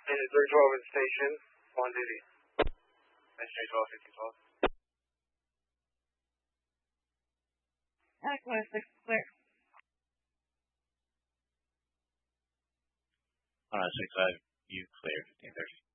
Engine 312 in station, on duty. Engine 312, 1512. Aqua 6 clear. 65, you clear, 1530.